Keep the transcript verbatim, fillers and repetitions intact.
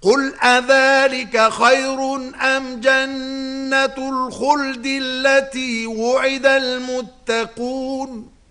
قل أذلك خير أم جنة الخلد التي وعد المتقون